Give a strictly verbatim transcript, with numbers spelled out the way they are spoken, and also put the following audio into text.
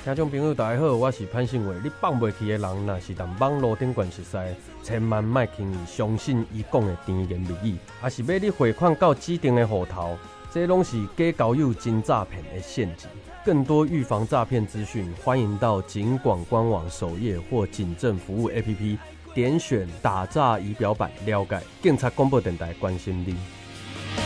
听众朋友大家好，我是潘信伟。你放袂去的人，若是当网络顶悬熟悉，千万莫轻易相信伊讲的甜言蜜语，也是要你汇款到指定的户头，这拢是假交友、真诈骗的陷阱。更多预防诈骗资讯，欢迎到警广官网首页或警政服务 A P P 点选打诈仪表板了解。警察广播电台关心你。